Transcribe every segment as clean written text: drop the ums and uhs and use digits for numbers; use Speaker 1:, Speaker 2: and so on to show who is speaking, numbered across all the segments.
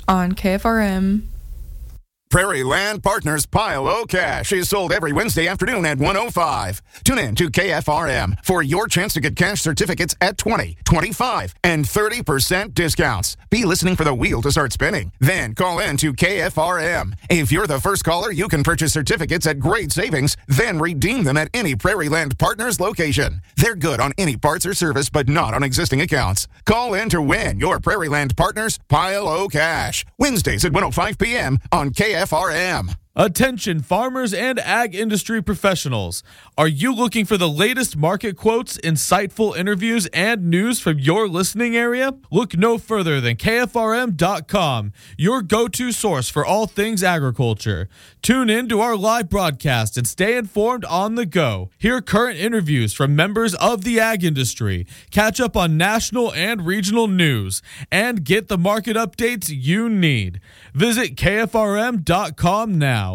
Speaker 1: on KFRM.
Speaker 2: Prairie Land Partners Pile O Cash is sold every Wednesday afternoon at 1:05. Tune in to KFRM for your chance to get cash certificates at 20, 25, and 30% discounts. Be listening for the wheel to start spinning. Then call in to KFRM. If you're the first caller, you can purchase certificates at great savings, then redeem them at any Prairie Land Partners location. They're good on any parts or service, but not on existing accounts. Call in to win your Prairie Land Partners Pile O Cash. Wednesdays at 1:05 p.m. on KFRM.
Speaker 3: Attention farmers and ag industry professionals. Are you looking for the latest market quotes, insightful interviews, and news from your listening area? Look no further than KFRM.com, your go-to source for all things agriculture. Tune in to our live broadcast and stay informed on the go. Hear current interviews from members of the ag industry, catch up on national and regional news, and get the market updates you need. Visit KFRM.com now.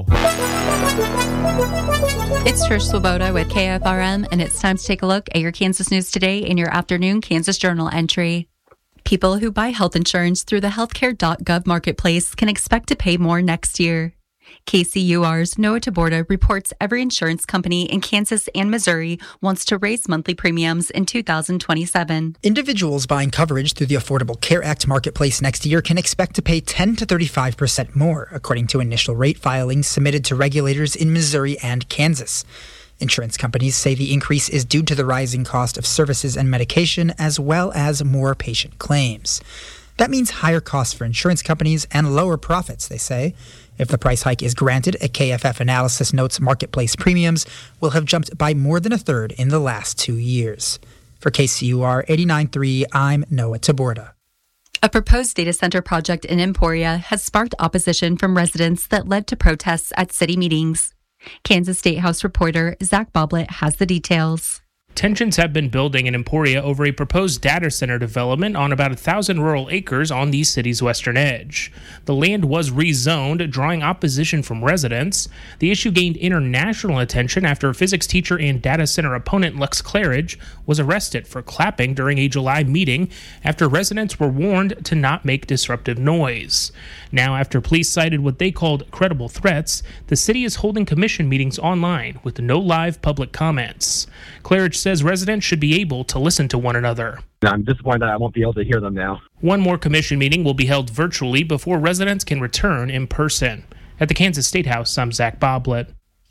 Speaker 4: It's Trish Swoboda with KFRM, and it's time to take a look at your Kansas news today in your afternoon Kansas Journal entry. People who buy health insurance through the healthcare.gov marketplace can expect to pay more next year. KCUR's Noah Taborda reports every insurance company in Kansas and Missouri wants to raise monthly premiums in 2027.
Speaker 5: Individuals buying coverage through the Affordable Care Act marketplace next year can expect to pay 10 to 35% more, according to initial rate filings submitted to regulators in Missouri and Kansas. Insurance companies say the increase is due to the rising cost of services and medication, as well as more patient claims. That means higher costs for insurance companies and lower profits, they say. If the price hike is granted, a KFF analysis notes marketplace premiums will have jumped by more than a third in the last 2 years. For KCUR 89.3, I'm Noah Taborda.
Speaker 4: A proposed data center project in Emporia has sparked opposition from residents that led to protests at city meetings. Kansas State House reporter Zach Boblet has the details.
Speaker 6: Tensions have been building in Emporia over a proposed data center development on about 1,000 rural acres on the city's western edge. The land was rezoned, drawing opposition from residents. The issue gained international attention after a physics teacher and data center opponent Lex Claridge was arrested for clapping during a July meeting after residents were warned to not make disruptive noise. Now, after police cited what they called credible threats, the city is holding commission meetings online with no live public comments. Claridge says residents should be able to listen to one another.
Speaker 7: I'm disappointed that I won't be able to hear them now.
Speaker 6: One more commission meeting will be held virtually before residents can return in person. At the Kansas State House, I'm Zach Boblet.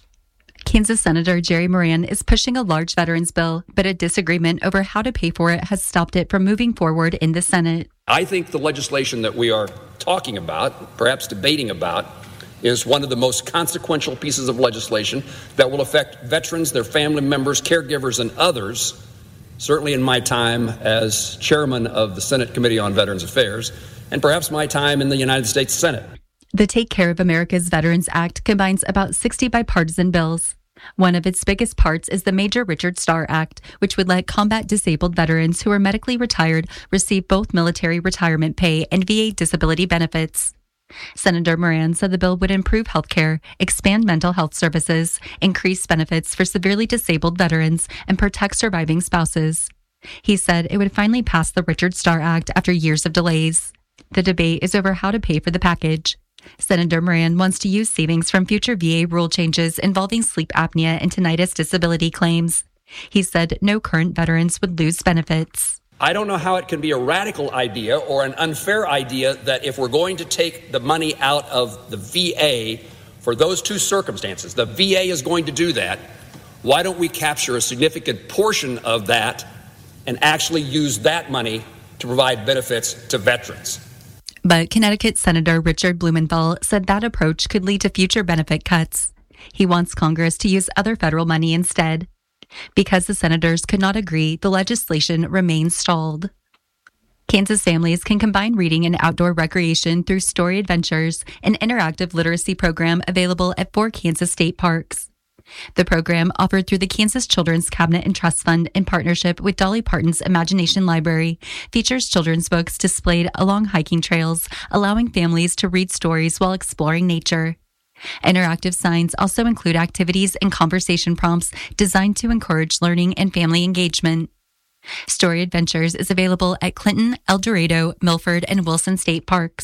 Speaker 4: Kansas Senator Jerry Moran is pushing a large veterans bill, but a disagreement over how to pay for it has stopped it from moving forward in the Senate.
Speaker 8: I think the legislation that we are talking about, perhaps debating about, is one of the most consequential pieces of legislation that will affect veterans, their family members, caregivers, and others, certainly in my time as chairman of the Senate Committee on Veterans Affairs, and perhaps my time in the United States Senate.
Speaker 4: The Take Care of America's Veterans Act combines about 60 bipartisan bills. One of its biggest parts is the Major Richard Starr Act, which would let combat disabled veterans who are medically retired receive both military retirement pay and VA disability benefits. Senator Moran said the bill would improve health care, expand mental health services, increase benefits for severely disabled veterans, and protect surviving spouses. He said it would finally pass the Richard Starr Act after years of delays. The debate is over how to pay for the package. Senator Moran wants to use savings from future VA rule changes involving sleep apnea and tinnitus disability claims. He said no current veterans would lose benefits.
Speaker 8: I don't know how it can be a radical idea or an unfair idea that if we're going to take the money out of the VA for those two circumstances, the VA is going to do that, why don't we capture a significant portion of that and actually use that money to provide benefits to veterans?
Speaker 4: But Connecticut Senator Richard Blumenthal said that approach could lead to future benefit cuts. He wants Congress to use other federal money instead. Because the senators could not agree, the legislation remains stalled. Kansas families can combine reading and outdoor recreation through Story Adventures, an interactive literacy program available at 4 Kansas state parks. The program, offered through the Kansas Children's Cabinet and Trust Fund in partnership with Dolly Parton's Imagination Library, features children's books displayed along hiking trails, allowing families to read stories while exploring nature. Interactive signs also include activities and conversation prompts designed to encourage learning and family engagement. Story Adventures is available at Clinton, El Dorado, Milford, and Wilson State Parks.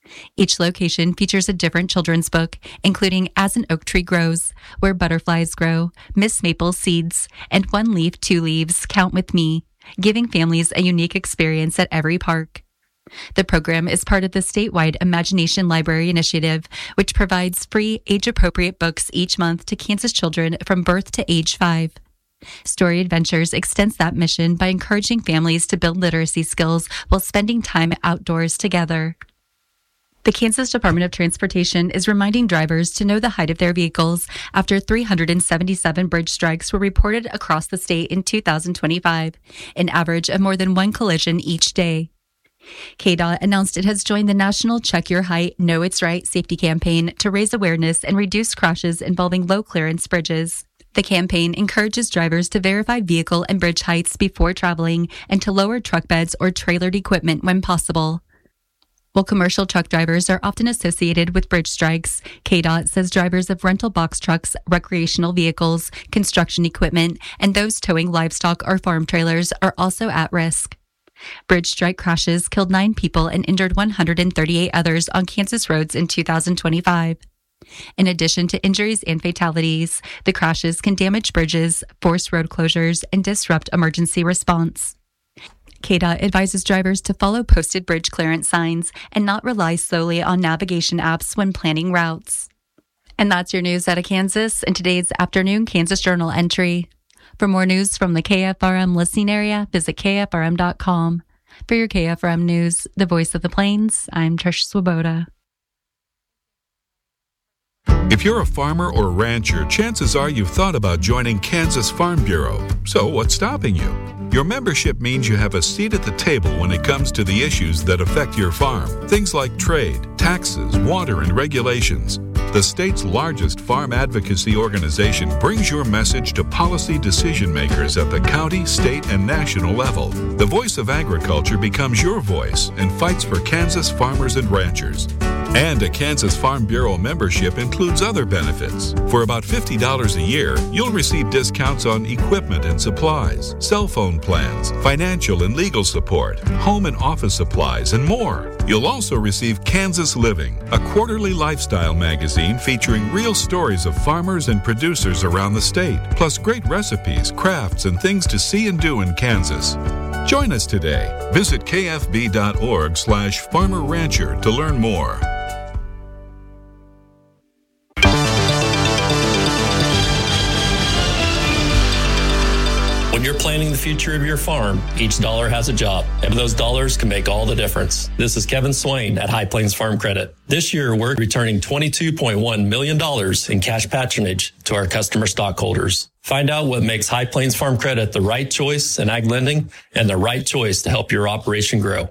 Speaker 4: Each location features a different children's book, including As an Oak Tree Grows, Where Butterflies Grow, Miss Maple's Seeds, and One Leaf, Two Leaves, Count With Me, giving families a unique experience at every park. The program is part of the statewide Imagination Library Initiative, which provides free, age-appropriate books each month to Kansas children from birth to age 5. Story Adventures extends that mission by encouraging families to build literacy skills while spending time outdoors together. The Kansas Department of Transportation is reminding drivers to know the height of their vehicles after 377 bridge strikes were reported across the state in 2025, an average of more than one collision each day. KDOT announced it has joined the National Check Your Height, Know It's Right safety campaign to raise awareness and reduce crashes involving low-clearance bridges. The campaign encourages drivers to verify vehicle and bridge heights before traveling and to lower truck beds or trailered equipment when possible. While commercial truck drivers are often associated with bridge strikes, KDOT says drivers of rental box trucks, recreational vehicles, construction equipment, and those towing livestock or farm trailers are also at risk. Bridge strike crashes killed 9 people and injured 138 others on Kansas roads in 2025. In addition to injuries and fatalities, the crashes can damage bridges, force road closures, and disrupt emergency response. KDOT advises drivers to follow posted bridge clearance signs and not rely solely on navigation apps when planning routes. And that's your news out of Kansas in today's afternoon Kansas Journal entry. For more news from the KFRM listening area, visit KFRM.com. For your KFRM news, the voice of the Plains, I'm Trish Swoboda.
Speaker 1: If you're a farmer or rancher, chances are you've thought about joining Kansas Farm Bureau. So what's stopping you? Your membership means you have a seat at the table when it comes to the issues that affect your farm. Things like trade, taxes, water, and regulations. The state's largest farm advocacy organization brings your message to policy decision makers at the county, state, and national level. The voice of agriculture becomes your voice and fights for Kansas farmers and ranchers. And a Kansas Farm Bureau membership includes other benefits. For about $50 a year, you'll receive discounts on equipment and supplies, cell phone plans, financial and legal support, home and office supplies, and more. You'll also receive Kansas Living, a quarterly lifestyle magazine featuring real stories of farmers and producers around the state, plus great recipes, crafts, and things to see and do in Kansas. Join us today. Visit kfb.org/Farmer Rancher to learn more.
Speaker 9: When you're planning the future of your farm, each dollar has a job, and those dollars can make all the difference. This is Kevin Swain at High Plains Farm Credit. This year, we're returning $22.1 million in cash patronage to our customer stockholders. Find out what makes High Plains Farm Credit the right choice in ag lending and the right choice to help your operation grow.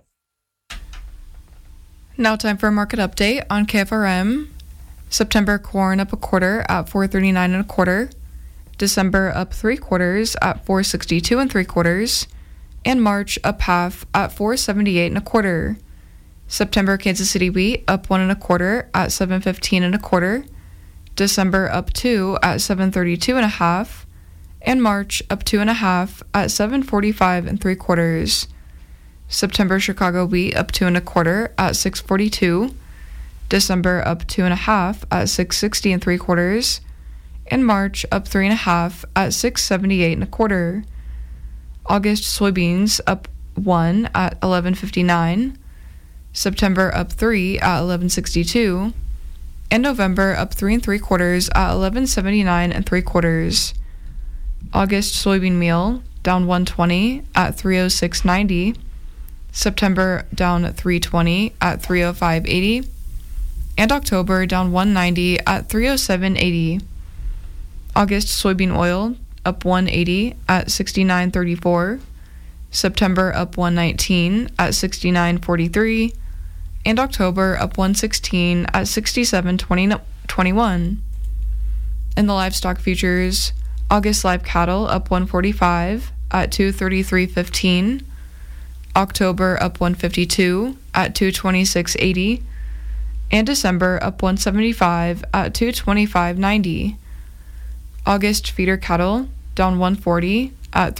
Speaker 10: Now time for a market update on KFRM. September corn up a quarter at $4.39 1/4. December up 3/4 at $4.62 3/4, and March up half at $4.78 1/4. September Kansas City wheat up 1 1/4 at $7.15 1/4. December up 2 at $7.32 1/2, and March up 2 1/2 at $7.45 3/4. September Chicago wheat up 2 1/4 at $6.42. December up 2 1/2 at $6.60 3/4. In March, up 3 1/2 at $6.78 1/4. August soybeans up 1 at $11.59. September up 3 at $11.62. And November up 3 3/4 at $11.79 3/4. August soybean meal down 120 at $306.90. September down 320 at $305.80. And October down 190 at $307.80. August soybean oil up 180 at $69.34. September up 119 at $69.43. And October up 116 at $67.21. In the livestock futures, August live cattle up 145 at $233.15. October up 152 at $226.80. And December up 175 at $225.90. August feeder cattle down 140 at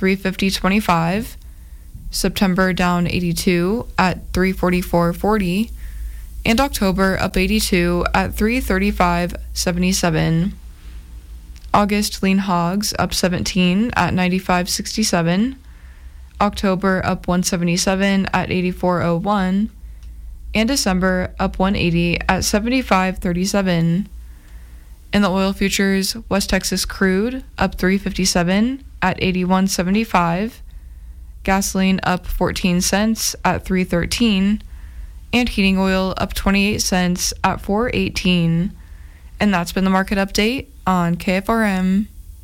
Speaker 10: $350.25. September down 82 at $344.40. And October up 82 at 335.77. August lean hogs up 17 at 95.67. October up 177 at 84.01. And December up 180 at 75.37. In the oil futures, West Texas crude up 357 at 81.75. Gasoline up 14 cents at 3.13. And heating oil up 28 cents at 4.18. And that's been the market update on KFRM.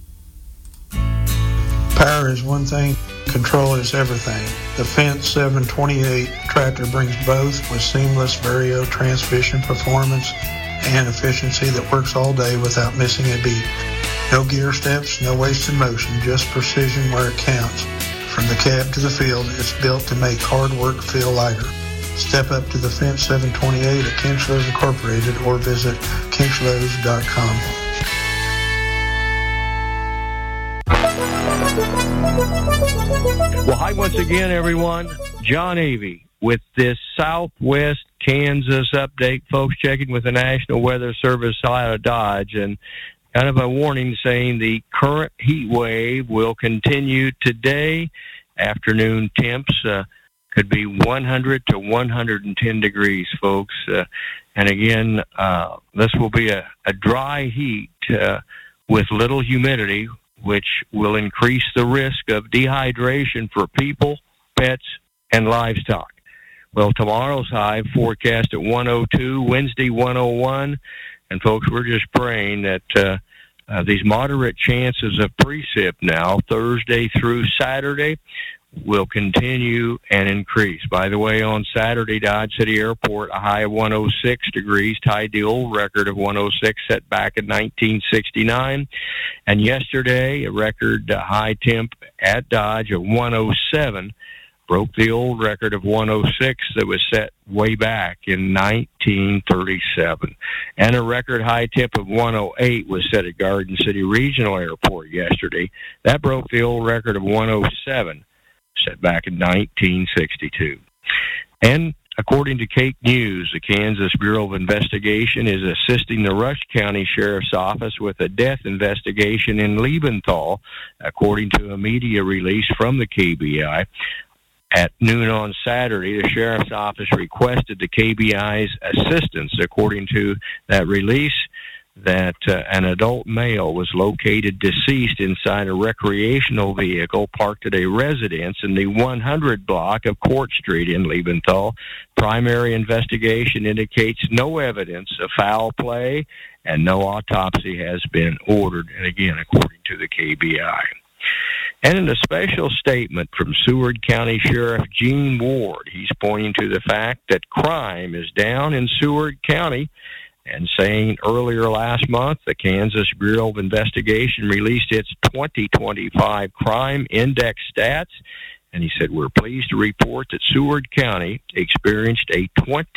Speaker 11: Power is one thing, control is everything. The Fendt 728 tractor brings both with seamless Vario transmission performance and efficiency that works all day without missing a beat. No gear steps, no wasted motion, just precision where it counts. From the cab to the field, it's built to make hard work feel lighter. Step up to the Fendt 728 at Kinchlows Incorporated or visit kinchlows.com.
Speaker 12: Well, hi once again, everyone. John Avey with this Southwest Kansas update. Folks, checking with the National Weather Service out of Dodge, and kind of a warning saying the current heat wave will continue today. Afternoon temps could be 100 to 110 degrees, folks. And again, this will be a dry heat with little humidity, which will increase the risk of dehydration for people, pets, and livestock. Well, tomorrow's high forecast at 102, Wednesday 101, and folks, we're just praying that these moderate chances of precip now, Thursday through Saturday, will continue and increase. By the way, on Saturday, Dodge City Airport, a high of 106 degrees, tied the old record of 106 set back in 1969. And yesterday, a record high temp at Dodge of 107 broke the old record of 106 that was set way back in 1937. And a record high temp of 108 was set at Garden City Regional Airport yesterday. That broke the old record of 107 set back in 1962. And according to Cake News, the Kansas Bureau of Investigation is assisting the Rush County Sheriff's Office with a death investigation in Liebenthal, according to a media release from the KBI. At noon on Saturday, the Sheriff's Office requested the KBI's assistance, according to that release, that an adult male was located deceased inside a recreational vehicle parked at a residence in the 100 block of Court Street in Liebenthal. Primary investigation indicates no evidence of foul play and no autopsy has been ordered, and again, according to the KBI. And in a special statement from Seward County Sheriff Gene Ward, he's pointing to the fact that crime is down in Seward County, and saying earlier last month, the Kansas Bureau of Investigation released its 2025 Crime Index stats, and he said, we're pleased to report that Seward County experienced a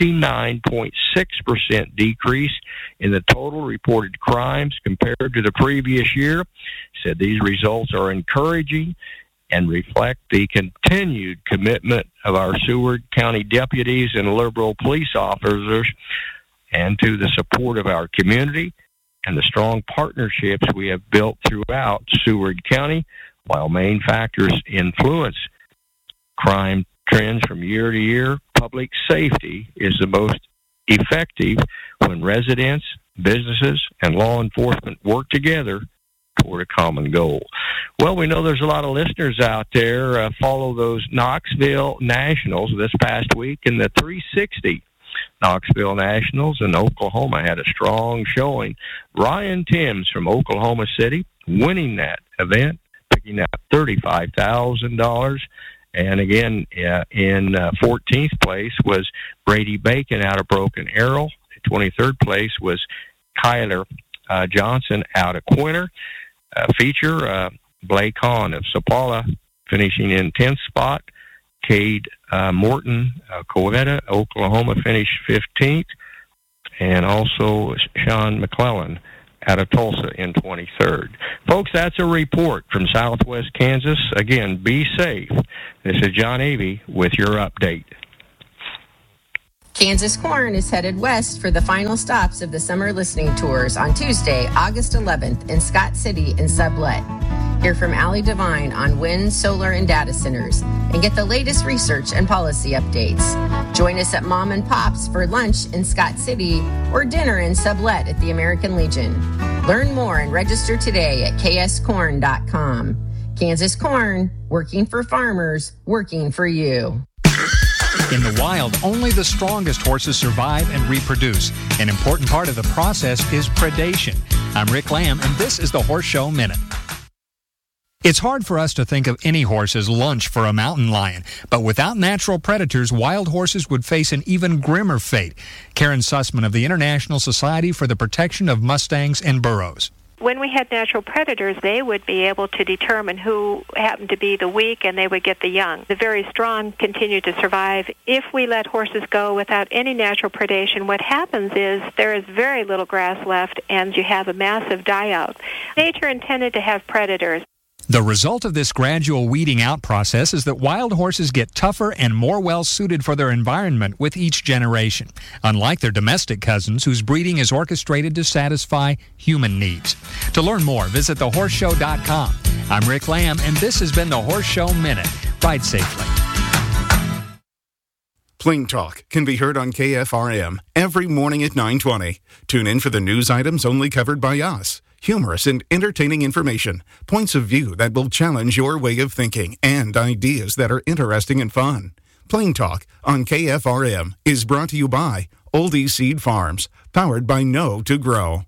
Speaker 12: 29.6% decrease in the total reported crimes compared to the previous year. He said these results are encouraging and reflect the continued commitment of our Seward County deputies and liberal police officers, and to the support of our community and the strong partnerships we have built throughout Seward County. While main factors influence crime trends from year to year, public safety is the most effective when residents, businesses, and law enforcement work together toward a common goal. Well, we know there's a lot of listeners out there follow those Knoxville Nationals this past week, in the 360 Knoxville Nationals in Oklahoma had a strong showing. Ryan Timms from Oklahoma City winning that event, picking up $35,000. And again, in 14th place was Brady Bacon out of Broken Arrow. 23rd place was Kyler Johnson out of Quinter. Feature, Blake Hahn of Sapala finishing in 10th spot. Cade Morton, Coweta, Oklahoma, finished 15th. And also Sean McClellan out of Tulsa in 23rd. Folks, that's a report from Southwest Kansas. Again, be safe. This is John Avey with your update.
Speaker 13: Kansas Corn is headed west for the final stops of the summer listening tours on Tuesday, August 11th in Scott City and Sublet. Hear from Allie Devine on wind, solar, and data centers, and get the latest research and policy updates. Join us at Mom and Pop's for lunch in Scott City or dinner in Sublet at the American Legion. Learn more and register today at kscorn.com. Kansas Corn, working for farmers, working for you.
Speaker 14: In the wild, only the strongest horses survive and reproduce. An important part of the process is predation. I'm Rick Lamb, and this is the Horse Show Minute. It's hard for us to think of any horse as lunch for a mountain lion, but without natural predators, wild horses would face an even grimmer fate. Karen Sussman of the International Society for the Protection of Mustangs and Burros.
Speaker 15: When we had natural predators, they would be able to determine who happened to be the weak, and they would get the young. The very strong continue to survive. If we let horses go without any natural predation, what happens is there is very little grass left, and you have a massive die-out. Nature intended to have predators.
Speaker 14: The result of this gradual weeding out process is that wild horses get tougher and more well-suited for their environment with each generation, unlike their domestic cousins whose breeding is orchestrated to satisfy human needs. To learn more, visit thehorseshow.com. I'm Rick Lamb, and this has been the Horse Show Minute. Ride safely.
Speaker 2: Plain Talk can be heard on KFRM every morning at 9:20. Tune in for the news items only covered by us. Humorous and entertaining information, points of view that will challenge your way of thinking, and ideas that are interesting and fun. Plain Talk on KFRM is brought to you by Oldie Seed Farms, powered by Know to Grow.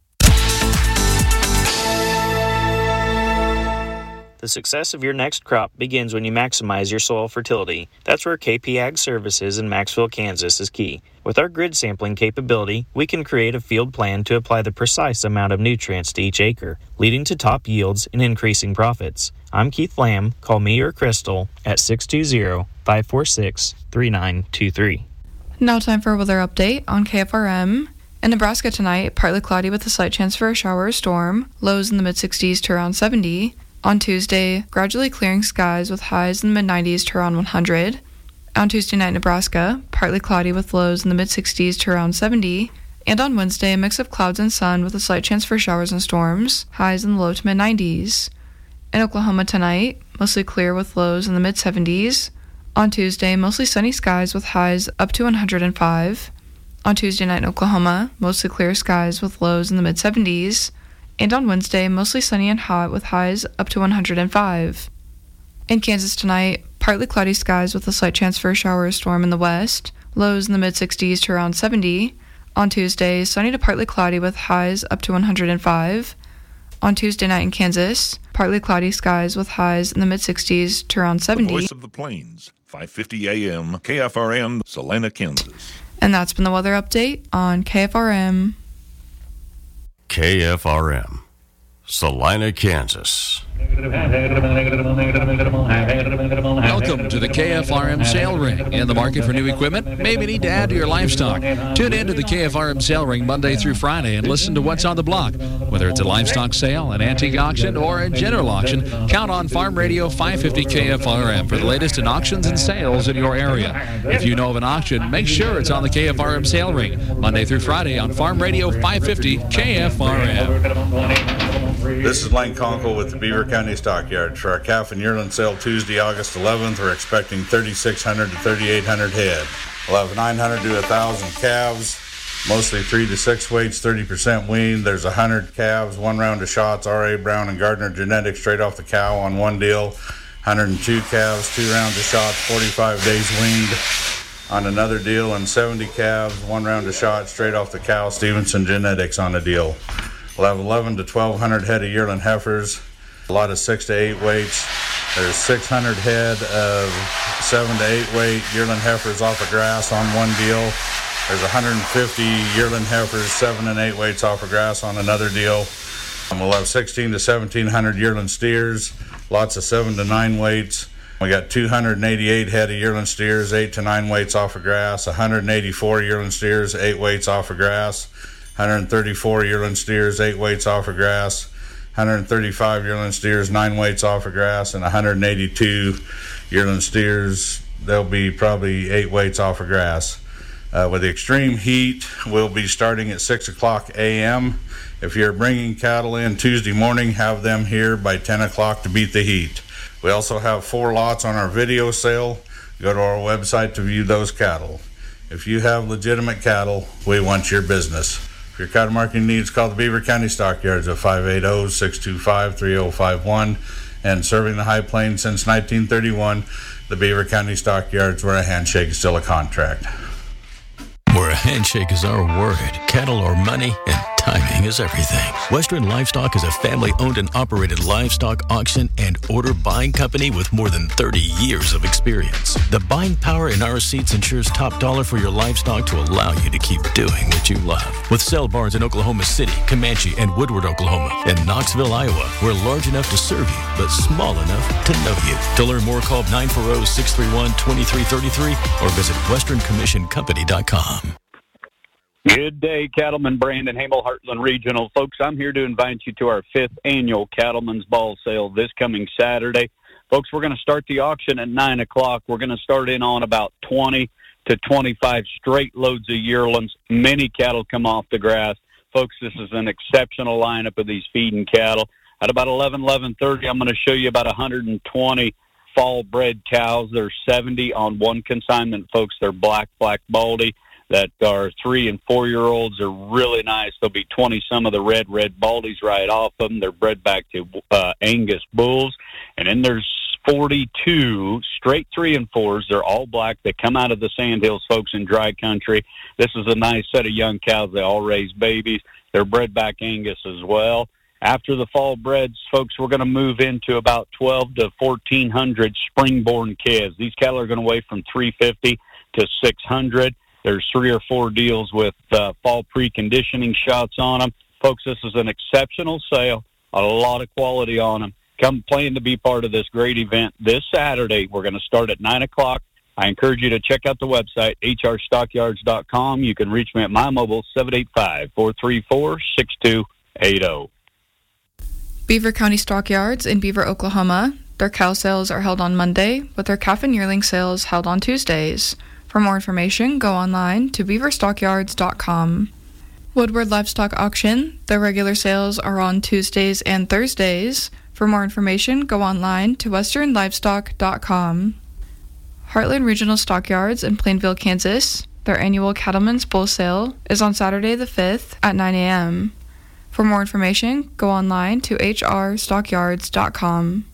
Speaker 16: The success of your next crop begins when you maximize your soil fertility. That's where KP Ag Services in Maxville, Kansas is key. With our grid sampling capability, we can create a field plan to apply the precise amount of nutrients to each acre, leading to top yields and increasing profits. I'm Keith Lamb. Call me or Crystal at 620-546-3923.
Speaker 10: Now time for a weather update on KFRM. In Nebraska tonight, partly cloudy with a slight chance for a shower or storm, lows in the mid-60s to around 70. On Tuesday, gradually clearing skies with highs in the mid-90s to around 100. On Tuesday night, Nebraska, partly cloudy with lows in the mid-60s to around 70. And on Wednesday, a mix of clouds and sun with a slight chance for showers and storms, highs in the low to mid-90s. In Oklahoma tonight, mostly clear with lows in the mid-70s. On Tuesday, mostly sunny skies with highs up to 105. On Tuesday night in Oklahoma, mostly clear skies with lows in the mid-70s. And on Wednesday, mostly sunny and hot with highs up to 105. In Kansas tonight, partly cloudy skies with a slight chance for a shower or storm in the west, lows in the mid-60s to around 70. On Tuesday, sunny to partly cloudy with highs up to 105. On Tuesday night in Kansas, partly cloudy skies with highs in the mid-60s to around 70.
Speaker 17: The Voice of the Plains, 550 AM, KFRM, Salina, Kansas.
Speaker 10: And that's been the weather update on KFRM.
Speaker 18: KFRM, Salina, Kansas.
Speaker 19: Welcome to the KFRM Sale Ring. In the market for new equipment? Maybe need to add to your livestock. Tune in to the KFRM Sale Ring Monday through Friday and listen to what's on the block. Whether it's a livestock sale, an antique auction, or a general auction, count on Farm Radio 550 KFRM for the latest in auctions and sales in your area. If you know of an auction, make sure it's on the KFRM Sale Ring Monday through Friday on Farm Radio 550 KFRM.
Speaker 20: This is Lane Conkle with the Beaver County Stockyards. For our calf and yearling sale Tuesday, August 11th, we're expecting 3,600 to 3,800 head. We'll have 900 to 1,000 calves, mostly 3 to 6 weights, 30% weaned. There's 100 calves, 1 round of shots, R.A. Brown and Gardner genetics straight off the cow on one deal. 102 calves, 2 rounds of shots, 45 days weaned on another deal, and 70 calves, 1 round of shots straight off the cow, Stevenson genetics on a deal. We'll have 11 to 1,200 head of yearling heifers, a lot of 6 to 8 weights. There's 600 head of 7 to 8 weight yearling heifers off of grass on one deal. There's 150 yearling heifers, 7 and 8 weights off of grass on another deal. We'll have 16 to 1,700 yearling steers, lots of 7 to 9 weights. We got 288 head of yearling steers, 8 to 9 weights off of grass, 184 yearling steers, 8 weights off of grass. 134 yearling steers, 8 weights off of grass, 135 yearling steers, 9 weights off of grass, and 182 yearling steers, they'll be probably 8 weights off of grass. With the extreme heat, we'll be starting at 6 o'clock a.m. If you're bringing cattle in Tuesday morning, have them here by 10 o'clock to beat the heat. We also have 4 lots on our video sale. Go to our website to view those cattle. If you have legitimate cattle, we want your business. If your cattle marketing needs, call the Beaver County Stockyards at 580-625-3051. And serving the High Plains since 1931, the Beaver County Stockyards, where a handshake is still a contract.
Speaker 21: Where a handshake is our word, cattle are money, and timing is everything. Western Livestock is a family-owned and operated livestock auction and order buying company with more than 30 years of experience. The buying power in our seats ensures top dollar for your livestock to allow you to keep doing what you love. With sale barns in Oklahoma City, Comanche, and Woodward, Oklahoma, and Knoxville, Iowa, we're large enough to serve you, but small enough to know you. To learn more, call 940-631-2333 or visit westerncommissioncompany.com.
Speaker 22: Good day, Cattleman Brandon Hamel, Heartland Regional. Folks, I'm here to invite you to our 5th annual Cattleman's Ball Sale this coming Saturday. Folks, we're going to start the auction at 9 o'clock. We're going to start in on about 20 to 25 straight loads of yearlings. Many cattle come off the grass. Folks, this is an exceptional lineup of these feeding cattle. At about 11:30, I'm going to show you about 120 fall-bred cows. There's 70 on one consignment, folks. They're black baldy. That are 3- and 4-year-olds are really nice. There'll be 20 some of the red baldies right off them. They're bred back to Angus bulls. And then there's 42 straight 3 and 4s. They're all black. They come out of the Sandhills, folks, in dry country. This is a nice set of young cows. They all raise babies. They're bred back Angus as well. After the fall breds, folks, we're going to move into about 12 to 1,400 spring-born calves. These cattle are going to weigh from 350 to 600. There's 3 or 4 deals with fall preconditioning shots on them. Folks, this is an exceptional sale, a lot of quality on them. Come plan to be part of this great event this Saturday. We're going to start at 9 o'clock. I encourage you to check out the website, hrstockyards.com. You can reach me at my mobile, 785-434-6280.
Speaker 10: Beaver County Stockyards in Beaver, Oklahoma. Their cow sales are held on Monday, with their calf and yearling sales held on Tuesdays. For more information, go online to beaverstockyards.com. Woodward Livestock Auction. Their regular sales are on Tuesdays and Thursdays. For more information, go online to westernlivestock.com. Heartland Regional Stockyards in Plainville, Kansas. Their annual Cattleman's Bull Sale is on Saturday the 5th at 9 a.m. For more information, go online to hrstockyards.com.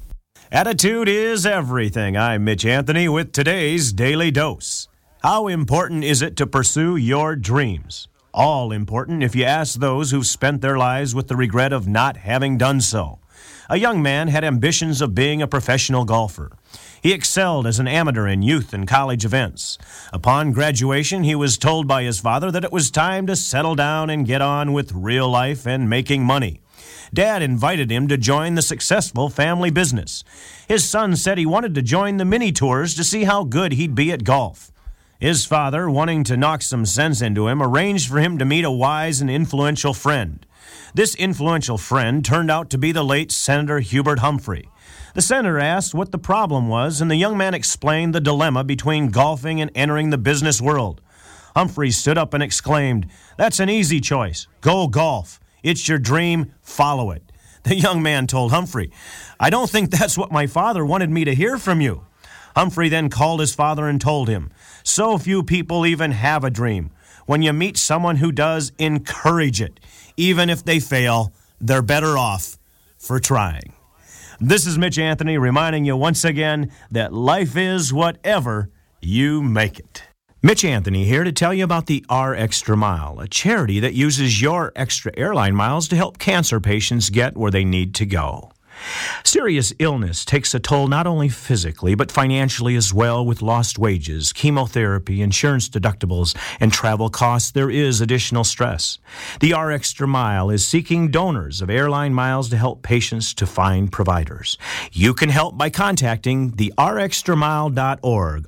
Speaker 23: Attitude is everything. I'm Mitch Anthony with today's Daily Dose. How important is it to pursue your dreams? All important if you ask those who've spent their lives with the regret of not having done so. A young man had ambitions of being a professional golfer. He excelled as an amateur in youth and college events. Upon graduation, he was told by his father that it was time to settle down and get on with real life and making money. Dad invited him to join the successful family business. His son said he wanted to join the mini tours to see how good he'd be at golf. His father, wanting to knock some sense into him, arranged for him to meet a wise and influential friend. This influential friend turned out to be the late Senator Hubert Humphrey. The senator asked what the problem was, and the young man explained the dilemma between golfing and entering the business world. Humphrey stood up and exclaimed, "That's an easy choice. Go golf. It's your dream. Follow it." The young man told Humphrey, "I don't think that's what my father wanted me to hear from you." Humphrey then called his father and told him, "So few people even have a dream. When you meet someone who does, encourage it. Even if they fail, they're better off for trying." This is Mitch Anthony reminding you once again that life is whatever you make it. Mitch Anthony here to tell you about the R Extra Mile, a charity that uses your extra airline miles to help cancer patients get where they need to go. Serious illness takes a toll not only physically but financially as well. With lost wages, chemotherapy, insurance deductibles, and travel costs, there is additional stress. The R Extra Mile is seeking donors of airline miles to help patients to find providers. You can help by contacting the rxtramile.org,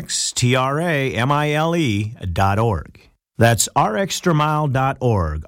Speaker 23: rxtramile.org. That's rxtramile.org,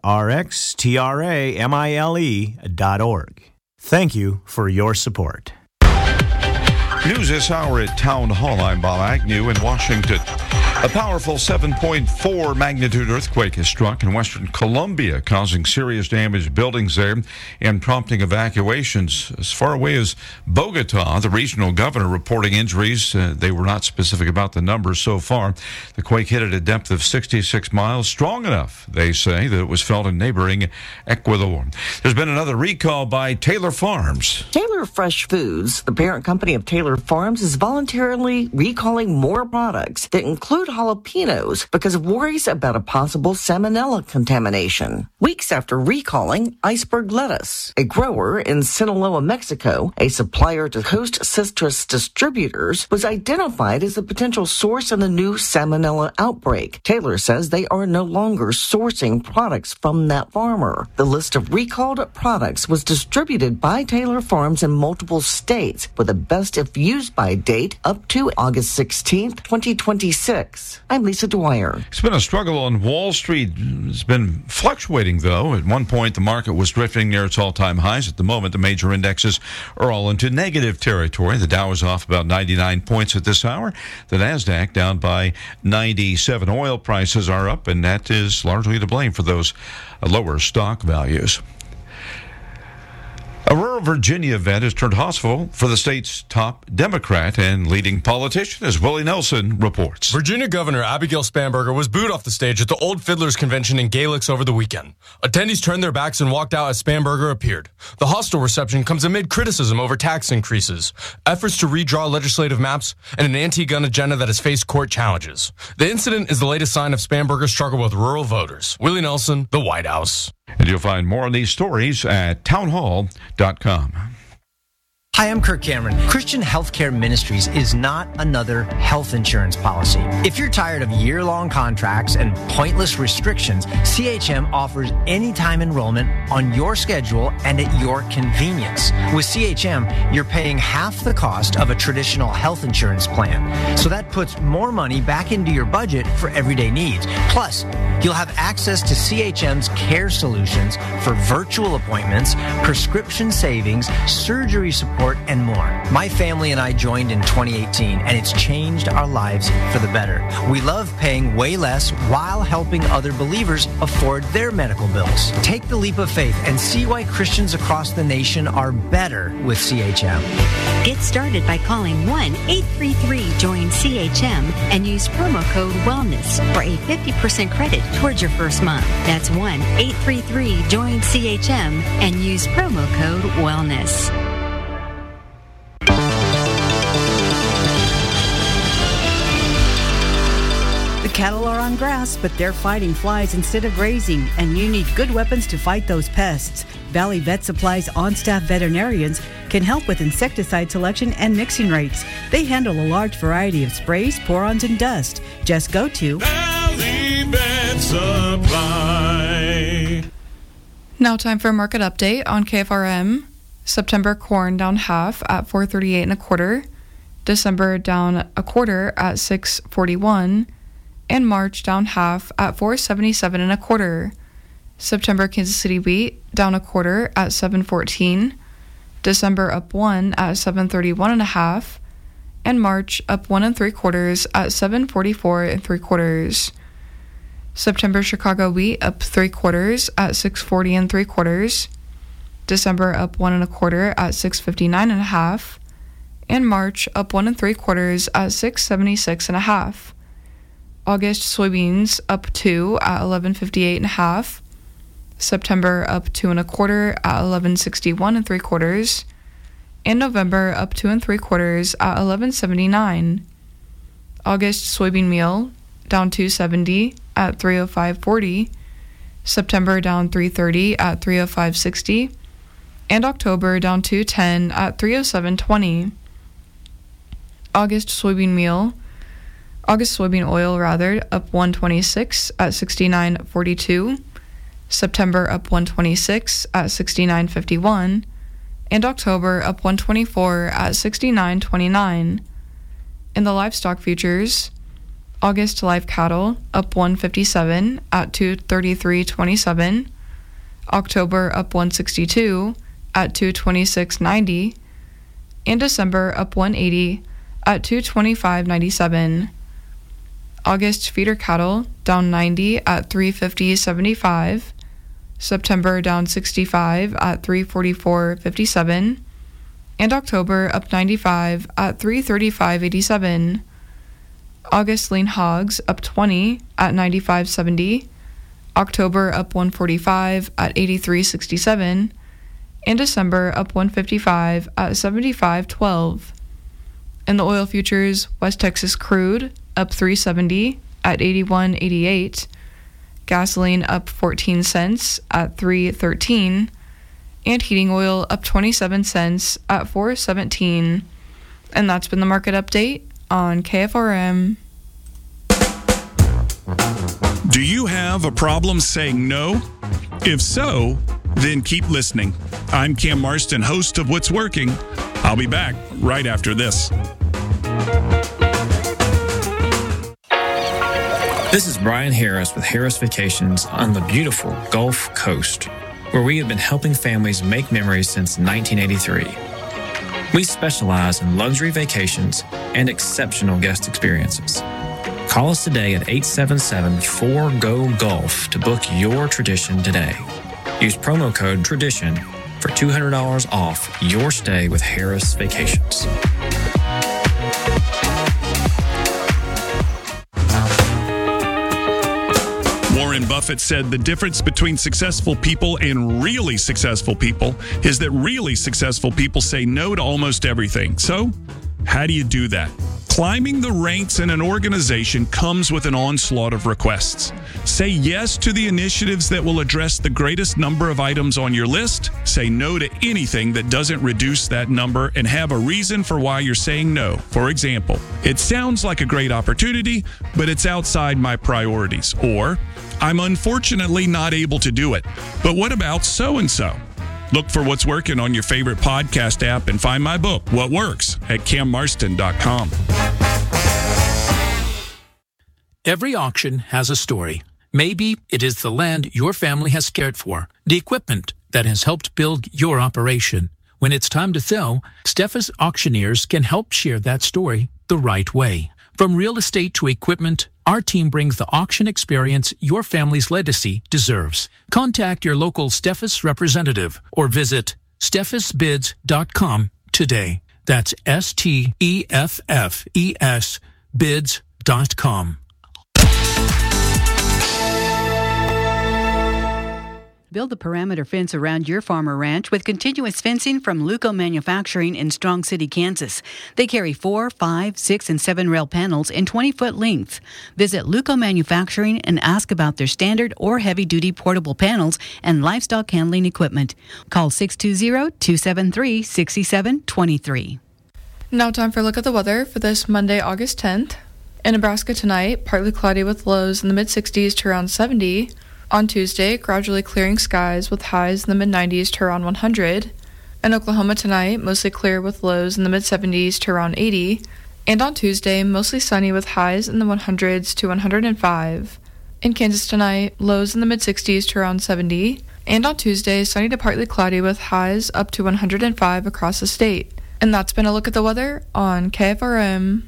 Speaker 23: rxtramile.org. Thank you for your support.
Speaker 17: News this hour at Town Hall. I'm Bob Agnew in Washington.
Speaker 3: A powerful 7.4 magnitude earthquake has struck in western Colombia, causing serious damage to buildings there and prompting evacuations as far away as Bogota. The regional governor reporting injuries. They were not specific about the numbers so far. The quake hit at a depth of 66 miles, strong enough, they say, that it was felt in neighboring Ecuador. There's been another recall by Taylor Farms.
Speaker 5: Taylor Fresh Foods, the parent company of Taylor Farms, is voluntarily recalling more products that include jalapenos because of worries about a possible salmonella contamination. Weeks after recalling iceberg lettuce, a grower in Sinaloa, Mexico, a supplier to Coast Citrus Distributors, was identified as a potential source in the new salmonella outbreak. Taylor says they are no longer sourcing products from that farmer. The list of recalled products was distributed by Taylor Farms in multiple states with a best if used by date up to August 16th, 2026. I'm Lisa Dwyer.
Speaker 3: It's been a struggle on Wall Street. It's been fluctuating, though. At one point, the market was drifting near its all-time highs. At the moment, the major indexes are all into negative territory. The Dow is off about 99 points at this hour. The NASDAQ down by 97. Oil prices are up, and that is largely to blame for those lower stock values. A rural Virginia event has turned hostile for the state's top Democrat and leading politician, as Willie Nelson reports.
Speaker 7: Virginia Governor Abigail Spanberger was booed off the stage at the Old Fiddlers Convention in Galix over the weekend. Attendees turned their backs and walked out as Spanberger appeared. The hostile reception comes amid criticism over tax increases, efforts to redraw legislative maps, and an anti-gun agenda that has faced court challenges. The incident is the latest sign of Spanberger's struggle with rural voters. Willie Nelson, The White House.
Speaker 3: And you'll find more on these stories at townhall.com.
Speaker 24: Hi, I'm Kirk Cameron. Christian Healthcare Ministries is not another health insurance policy. If you're tired of year-long contracts and pointless restrictions, CHM offers anytime enrollment on your schedule and at your convenience. With CHM, you're paying half the cost of a traditional health insurance plan. So that puts more money back into your budget for everyday needs. Plus, you'll have access to CHM's care solutions for virtual appointments, prescription savings, surgery support, and more. My family and I joined in 2018, and it's changed our lives for the better. We love paying way less while helping other believers afford their medical bills. Take the leap of faith and see why Christians across the nation are better with CHM.
Speaker 25: Get started by calling 1-833-JOIN-CHM and use promo code WELLNESS for a 50% credit towards your first month. That's 1-833-JOIN-CHM and use promo code WELLNESS.
Speaker 26: The cattle are on grass, but they're fighting flies instead of grazing, and you need good weapons to fight those pests. Valley Vet Supply's on-staff veterinarians can help with insecticide selection and mixing rates. They handle a large variety of sprays, pour-ons, and dust. Just go to
Speaker 27: Valley Vet Supply.
Speaker 10: Now time for a market update on KFRM. September corn down half at 438 1/4. December down 1/4 at 641. And March down half at 477 1/4. September Kansas City wheat down 1/4 at 714. December up 1 at 731 1/2. And March up 1 3/4 at 744 3/4. September Chicago wheat up 3/4 at 640 3/4. December up 1 1/4 at 659 1/2. And March up 1 3/4 at 676 1/2. August soybeans up 2 at 1158 1/2. September up 2 1/4 at 1161 3/4. And November up 2 3/4 at 1179. August soybean meal down 270 at 305.40. September down 330 at 305.60. And October down 210 at 307.20. August soybean oil up 126 at 69.42. September up 126 at 69.51. And October up 124 at 69.29. In the livestock futures, August live cattle up 157 at 233.27. October up 162 at 226.90. And December up 180 at 225.97. August feeder cattle down 90 at 350.75. September down 65 at 344.57. And October up 95 at 335.87. August lean hogs up 20 at 95.70. October up 145 at 83.67. And December up 155 at 75.12. In the oil futures, West Texas crude up 370 at 81.88. Gasoline up 14 cents at 3.13. And heating oil up 27 cents at 4.17. And that's been the market update on KFRM.
Speaker 1: Do you have a problem saying no? If so, then keep listening. I'm Cam Marston, host of What's Working. I'll be back right after this.
Speaker 4: This is Brian Harris with Harris Vacations on the beautiful Gulf Coast, where we have been helping families make memories since 1983. We specialize in luxury vacations and exceptional guest experiences. Call us today at 877-4GO-GULF to book your tradition today. Use promo code TRADITION for $200 off your stay with Harris Vacations.
Speaker 1: Warren Buffett said the difference between successful people and really successful people is that really successful people say no to almost everything. So, how do you do that? Climbing the ranks in an organization comes with an onslaught of requests. Say yes to the initiatives that will address the greatest number of items on your list. Say no to anything that doesn't reduce that number, and have a reason for why you're saying no. For example, it sounds like a great opportunity, but it's outside my priorities. Or, I'm unfortunately not able to do it. But what about so-and-so? Look for What's Working on your favorite podcast app and find my book, What Works, at cammarston.com.
Speaker 6: Every auction has a story. Maybe it is the land your family has cared for, the equipment that has helped build your operation. When it's time to sell, Steffes Auctioneers can help share that story the right way. From real estate to equipment, our team brings the auction experience your family's legacy deserves. Contact your local Steffes representative or visit steffesbids.com today. That's STEFFES bids.com.
Speaker 26: Build a perimeter fence around your farm or ranch with continuous fencing from Luco Manufacturing in Strong City, Kansas. They carry 4, 5, 6, and 7 rail panels in 20-foot length. Visit Luco Manufacturing and ask about their standard or heavy-duty portable panels and livestock handling equipment. Call 620-273-6723.
Speaker 10: Now time for a look at the weather for this Monday, August 10th. In Nebraska tonight, partly cloudy with lows in the mid-60s to around 70. On Tuesday, gradually clearing skies with highs in the mid-90s to around 100. In Oklahoma tonight, mostly clear with lows in the mid-70s to around 80. And on Tuesday, mostly sunny with highs in the 100s to 105. In Kansas tonight, lows in the mid-60s to around 70. And on Tuesday, sunny to partly cloudy with highs up to 105 across the state. And that's been a look at the weather on KFRM.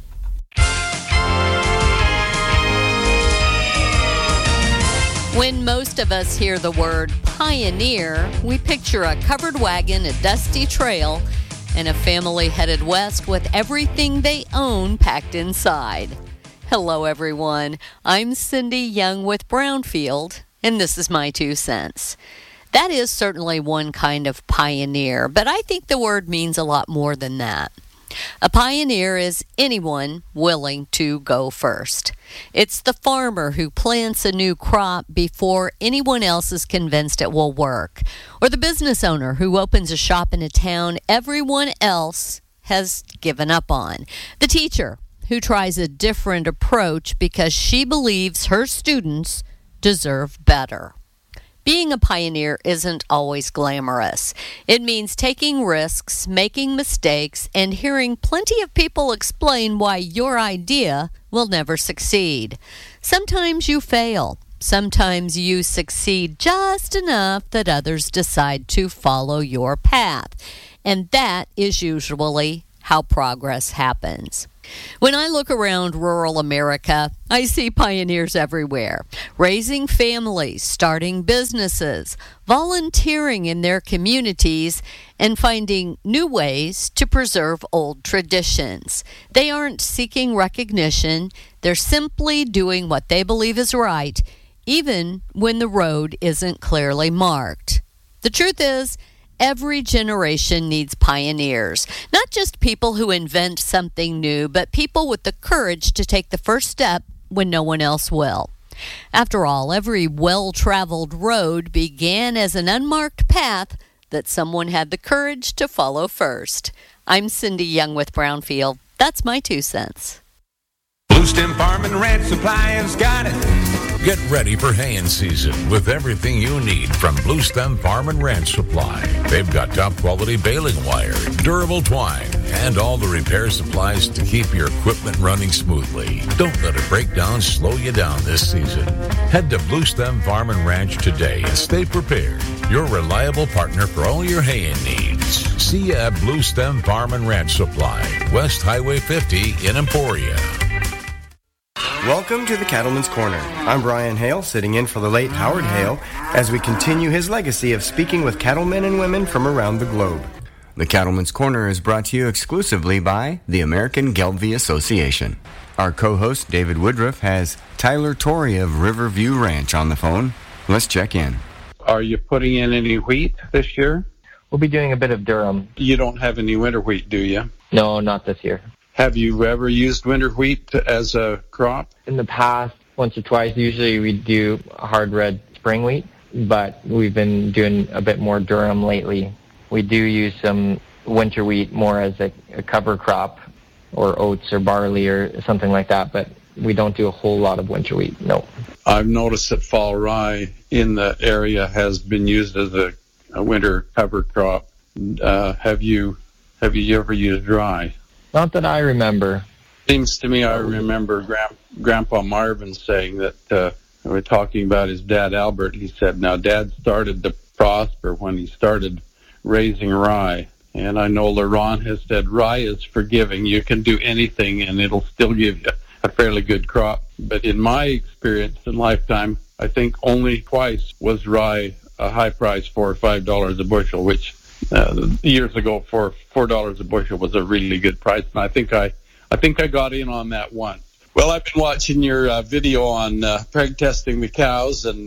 Speaker 8: When most of us hear the word pioneer, we picture a covered wagon, a dusty trail, and a family headed west with everything they own packed inside. Hello, everyone. I'm Cindy Young with Brownfield, and this is my 2 cents. That is certainly one kind of pioneer, but I think the word means a lot more than that. A pioneer is anyone willing to go first. It's the farmer who plants a new crop before anyone else is convinced it will work, or the business owner who opens a shop in a town everyone else has given up on, the teacher who tries a different approach because she believes her students deserve better. Being a pioneer isn't always glamorous. It means taking risks, making mistakes, and hearing plenty of people explain why your idea will never succeed. Sometimes you fail. Sometimes you succeed just enough that others decide to follow your path. And that is usually how progress happens. When I look around rural America, I see pioneers everywhere, raising families, starting businesses, volunteering in their communities, and finding new ways to preserve old traditions. They aren't seeking recognition. They're simply doing what they believe is right, even when the road isn't clearly marked. The truth is, every generation needs pioneers, not just people who invent something new, but people with the courage to take the first step when no one else will. After all, every well-traveled road began as an unmarked path that someone had the courage to follow first. I'm Cindy Young with Brownfield. That's my 2 cents.
Speaker 2: Blue Stem Farm and Ranch Supply has got it.
Speaker 9: Get ready for haying season with everything you need from Blue Stem Farm and Ranch Supply. They've got top quality baling wire, durable twine, and all the repair supplies to keep your equipment running smoothly. Don't let a breakdown slow you down this season. Head to Blue Stem Farm and Ranch today and stay prepared. Your reliable partner for all your haying needs. See you at Blue Stem Farm and Ranch Supply, West Highway 50 in Emporia.
Speaker 11: Welcome to the Cattleman's Corner. I'm Brian Hale, sitting in for the late Howard Hale, as we continue his legacy of speaking with cattlemen and women from around the globe.
Speaker 12: The Cattleman's Corner is brought to you exclusively by the American Gelbvieh Association. Our co-host, David Woodruff, has Tyler Torrey of Riverview Ranch on the phone. Let's check in.
Speaker 13: Are you putting in any wheat this year?
Speaker 14: We'll be doing a bit of durum.
Speaker 13: You don't have any winter wheat, do you?
Speaker 14: No, not this year.
Speaker 13: Have you ever used winter wheat as a crop?
Speaker 14: In the past, once or twice. Usually we do hard red spring wheat, but we've been doing a bit more durum lately. We do use some winter wheat more as a cover crop, or oats or barley or something like that, but we don't do a whole lot of winter wheat, no.
Speaker 13: I've noticed that fall rye in the area has been used as a winter cover crop. Have you ever used rye?
Speaker 14: Not that I remember.
Speaker 13: Seems to me I remember Grandpa Marvin saying that, we're talking about his dad Albert. He said, now Dad started to prosper when he started raising rye. And I know Laurent has said rye is forgiving. You can do anything and it'll still give you a fairly good crop. But in my experience and lifetime, I think only twice was rye a high price, $4 or $5 a bushel, which years ago for $4 a bushel was a really good price, and I think I got in on that once. Well, I've been watching your video on preg testing the cows, and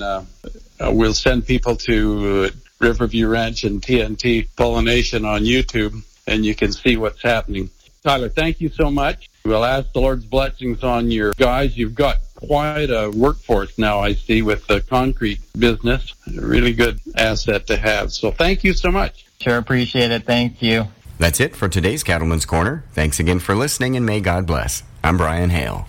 Speaker 13: we'll send people to Riverview Ranch and TNT Pollination on YouTube, and you can see what's happening. Tyler, thank you so much. We'll ask the Lord's blessings on your guys. You've got quite a workforce now, I see, with the concrete business. A really good asset to have. So thank you so much.
Speaker 14: Sure, appreciate it. Thank you.
Speaker 12: That's it for today's Cattleman's Corner. Thanks again for listening, and may God bless. I'm Brian Hale.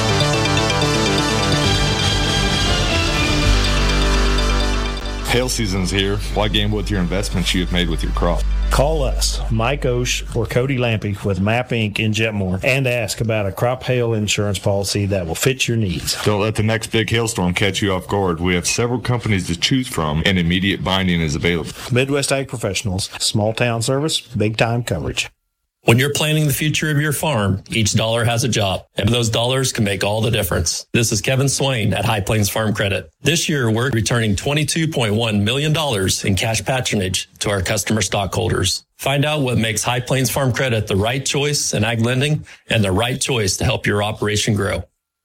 Speaker 15: Hail season's here. Why gamble with your investments you have made with your crop?
Speaker 28: Call us, Mike Osh or Cody Lampy with MAP Inc. in Jetmore, and ask about a crop hail insurance policy that will fit your needs.
Speaker 15: Don't let the next big hailstorm catch you off guard. We have several companies to choose from, and immediate binding is available.
Speaker 28: Midwest Ag Professionals, small town service, big time coverage.
Speaker 29: When you're planning the future of your farm, each dollar has a job, and those dollars can make all the difference. This is Kevin Swain at High Plains Farm Credit. This year, we're returning $22.1 million in cash patronage to our customer stockholders. Find out what makes High Plains Farm Credit the right choice in ag lending and the right choice to help your operation grow.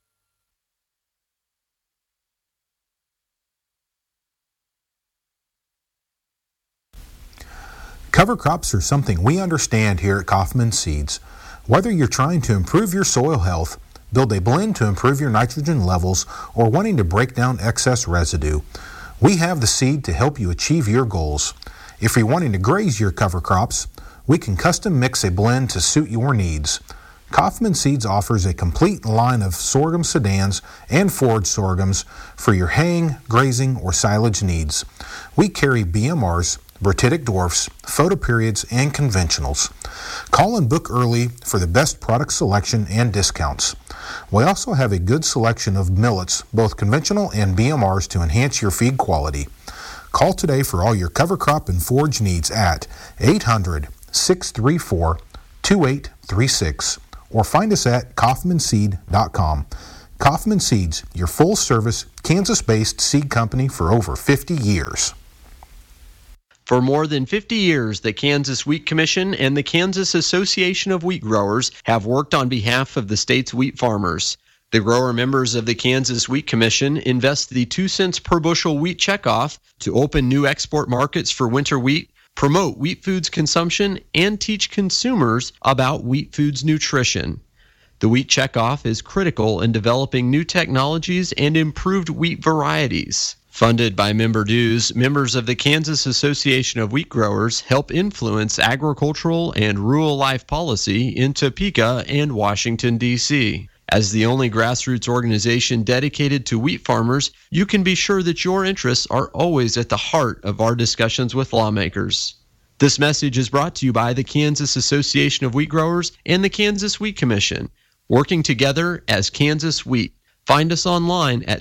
Speaker 30: Cover crops are something we understand here at Kaufman Seeds. Whether you're trying to improve your soil health, build a blend to improve your nitrogen levels, or wanting to break down excess residue, we have the seed to help you achieve your goals. If you're wanting to graze your cover crops, we can custom mix a blend to suit your needs. Kaufman Seeds offers a complete line of sorghum sedans and forage sorghums for your haying, grazing, or silage needs. We carry BMRs, Bertitic dwarfs, photoperiods, and conventionals. Call and book early for the best product selection and discounts. We also have a good selection of millets, both conventional and BMRs, to enhance your feed quality. Call today for all your cover crop and forage needs at 800-634-2600. 2836 or find us at kaufmanseed.com. Kaufman Seeds, your full-service, Kansas-based seed company for over 50 years.
Speaker 5: For more than 50 years, the Kansas Wheat Commission and the Kansas Association of Wheat Growers have worked on behalf of the state's wheat farmers. The grower members of the Kansas Wheat Commission invest the 2 cents per bushel wheat checkoff to open new export markets for winter wheat, promote wheat foods consumption, and teach consumers about wheat foods nutrition. The wheat checkoff is critical in developing new technologies and improved wheat varieties. Funded by member dues, members of the Kansas Association of Wheat Growers help influence agricultural and rural life policy in Topeka and Washington, D.C. As the only grassroots organization dedicated to wheat farmers, you can be sure that your interests are always at the heart of our discussions with lawmakers. This message is brought to you by the Kansas Association of Wheat Growers and the Kansas Wheat Commission, working together as Kansas Wheat. Find us online at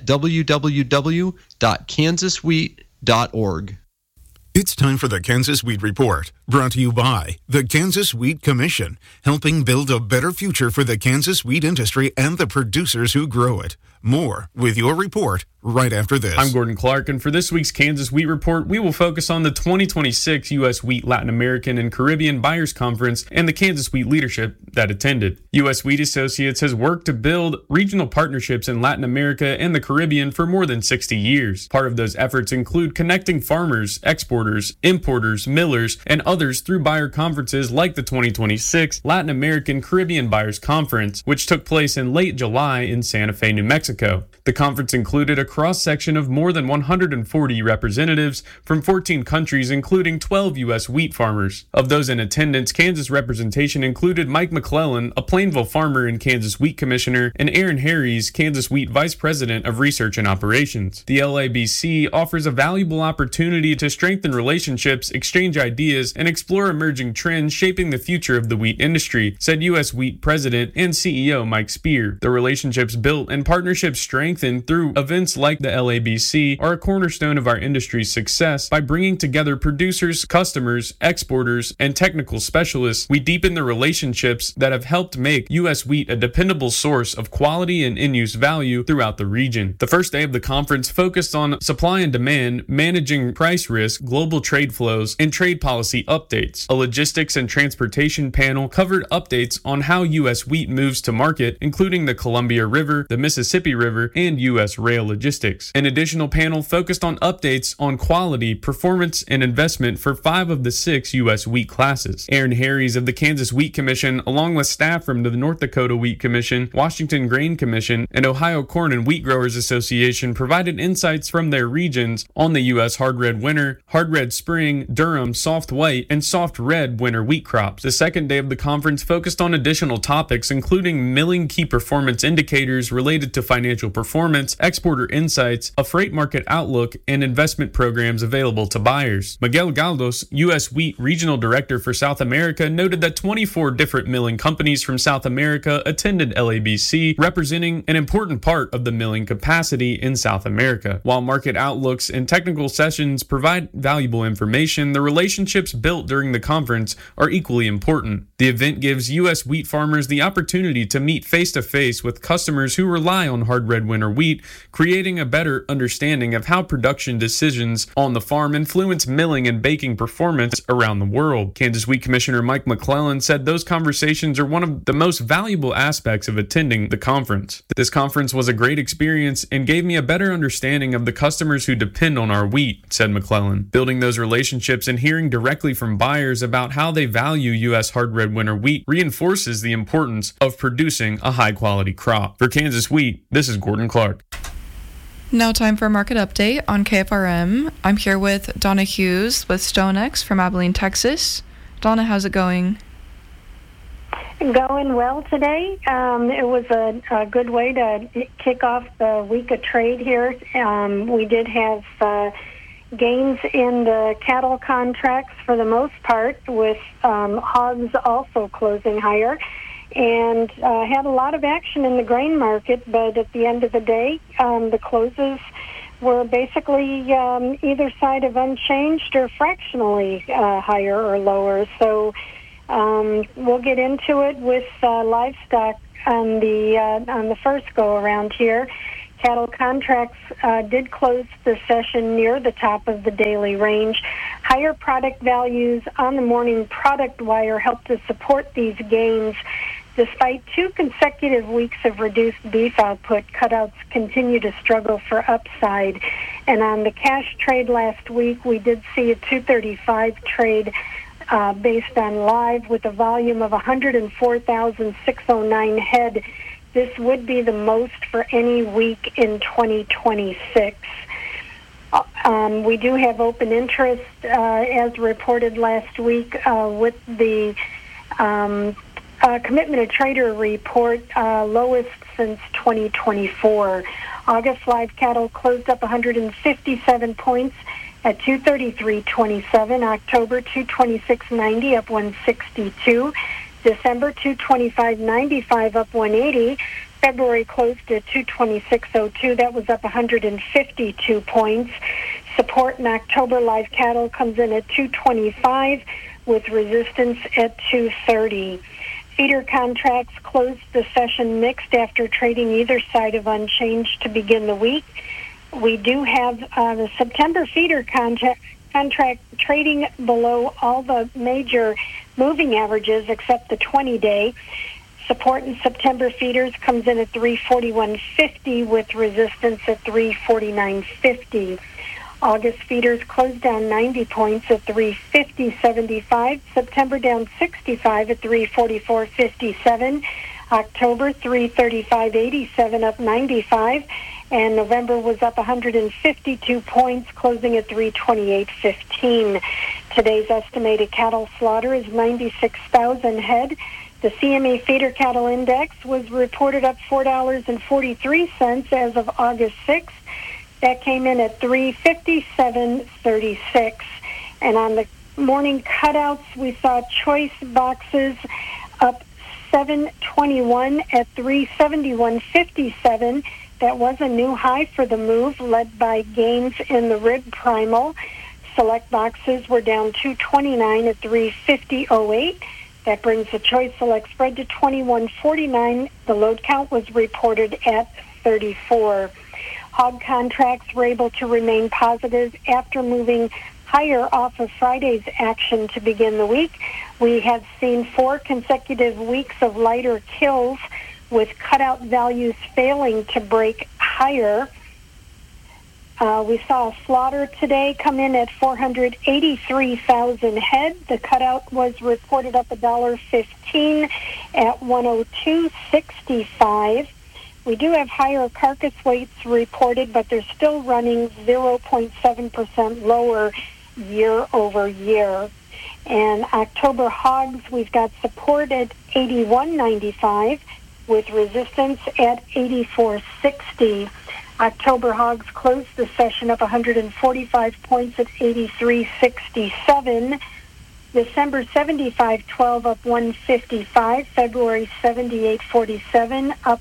Speaker 5: www.kansaswheat.org.
Speaker 7: It's time for the Kansas Wheat Report, brought to you by the Kansas Wheat Commission, helping build a better future for the Kansas wheat industry and the producers who grow it. More with your report right after this.
Speaker 16: I'm Gordon Clark, and for this week's Kansas Wheat Report, we will focus on the 2026 U.S. Wheat Latin American and Caribbean Buyers Conference and the Kansas Wheat leadership that attended. U.S. Wheat Associates has worked to build regional partnerships in Latin America and the Caribbean for more than 60 years. Part of those efforts include connecting farmers, exporters, importers, millers, and others through buyer conferences like the 2026 Latin American Caribbean Buyers Conference, which took place in late July in Santa Fe, New Mexico. The conference included a cross-section of more than 140 representatives from 14 countries, including 12 U.S. wheat farmers. Of those in attendance, Kansas representation included Mike McClellan, a Plainville farmer and Kansas Wheat Commissioner, and Aaron Harries, Kansas Wheat Vice President of Research and Operations. The LABC offers a valuable opportunity to strengthen relationships, exchange ideas, and explore emerging trends shaping the future of the wheat industry, said U.S. Wheat President and CEO Mike Speer. The relationships built and partnerships strengthened through events like the LABC are a cornerstone of our industry's success. By bringing together producers, customers, exporters, and technical specialists, we deepen the relationships that have helped make U.S. wheat a dependable source of quality and in-use value throughout the region. The first day of the conference focused on supply and demand, managing price risk, global trade flows, and trade policy updates. A logistics and transportation panel covered updates on how U.S. wheat moves to market, including the Columbia River, the Mississippi River, and U.S. rail logistics. An additional panel focused on updates on quality, performance, and investment for 5 of the 6 U.S. wheat classes. Aaron Harries of the Kansas Wheat Commission, along with staff from the North Dakota Wheat Commission, Washington Grain Commission, and Ohio Corn and Wheat Growers Association, provided insights from their regions on the U.S. hard red winter, hard red spring, durum, soft white, and soft red winter wheat crops. The second day of the conference focused on additional topics, including milling key performance indicators related to financial performance, exporter insights, a freight market outlook, and investment programs available to buyers. Miguel Galdos, U.S. Wheat Regional Director for South America, noted that 24 different milling companies from South America attended LABC, representing an important part of the milling capacity in South America. While market outlooks and technical sessions provide valuable information, the relationships built during the conference are equally important. The event gives U.S. wheat farmers the opportunity to meet face-to-face with customers who rely on hard red winter wheat, creating a better understanding of how production decisions on the farm influence milling and baking performance around the world. Kansas Wheat Commissioner Mike McClellan said those conversations are one of the most valuable aspects of attending the conference. This conference was a great experience and gave me a better understanding of the customers who depend on our wheat, said McClellan. Building those relationships and hearing directly from buyers about how they value U.S. hard red winter wheat reinforces the importance of producing a high-quality crop. For Kansas Wheat, this is Gordon Clark.
Speaker 10: Now time for a market update on KFRM. I'm here with Donna Hughes with StoneX from Abilene, Texas. Donna, how's it going?
Speaker 17: Going well today. It was a good way to kick off the week of trade here. We did have gains in the cattle contracts for the most part, with hogs also closing higher. And had a lot of action in the grain market, but at the end of the day, the closes were basically either side of unchanged or fractionally higher or lower. So We'll get into it with livestock on the first go around here. Cattle contracts did close the session near the top of the daily range. Higher product values on the morning product wire helped to support these gains. Despite 2 consecutive weeks of reduced beef output, cutouts continue to struggle for upside. And on the cash trade last week, we did see a 235 trade based on live with a volume of 104,609 head. This would be the most for any week in 2026. We do have open interest, as reported last week, with the Commitment of Trader report, lowest since 2024. August live cattle closed up 157 points at 233.27. October 226.90 up 162. December 225.95 up 180. February closed at 226.02. That was up 152 points. Support in October live cattle comes in at 225 with resistance at 230. Feeder contracts closed the session mixed after trading either side of unchanged to begin the week. We do have the September feeder contract trading below all the major moving averages except the 20-day. Support in September feeders comes in at 341.50 with resistance at 349.50. August feeders closed down 90 points at 350.75. September down 65 at 344.57. October 335.87 up 95. And November was up 152 points, closing at 328.15. Today's estimated cattle slaughter is 96,000 head. The CME Feeder Cattle Index was reported up $4.43 as of August 6th. That came in at 357.36. And on the morning cutouts, we saw choice boxes up 721 at 371.57. That was a new high for the move, led by gains in the rib primal. Select boxes were down 229 at 350.08. That brings the choice select spread to 21.49. The load count was reported at 34. Hog contracts were able to remain positive after moving higher off of Friday's action to begin the week. We have seen 4 consecutive weeks of lighter kills, with cutout values failing to break higher. We saw a slaughter today come in at 483,000 head. The cutout was reported up $1.15 at 102.65. We do have higher carcass weights reported, but they're still running 0.7% lower year over year. And October hogs, we've got support at 81.95 with resistance at 84.60. October hogs closed the session up 145 points at 83.67. December 75.12 up 155. February 78.47 up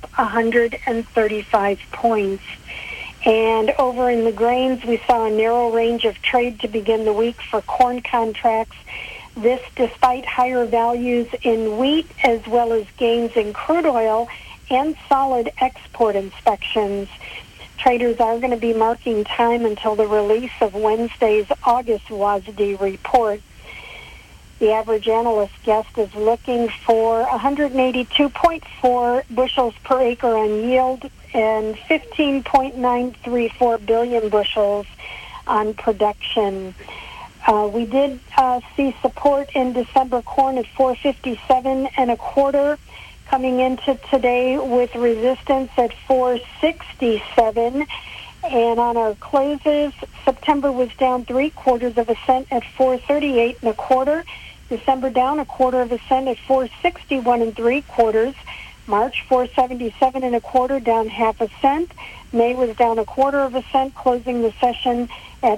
Speaker 17: 135 points. And over in the grains, we saw a narrow range of trade to begin the week for corn contracts. This despite higher values in wheat as well as gains in crude oil and solid export inspections. Traders are going to be marking time until the release of Wednesday's August WASDE report. The average analyst guest is looking for 182.4 bushels per acre on yield and 15.934 billion bushels on production. We did see support in December corn at 457.25, coming into today with resistance at 467. And on our closes, September was down 0.75 cents at 438.25. December down 0.25 cents at 461.75. March 477.25, down 0.5 cent. May was down 0.25 cent, closing the session at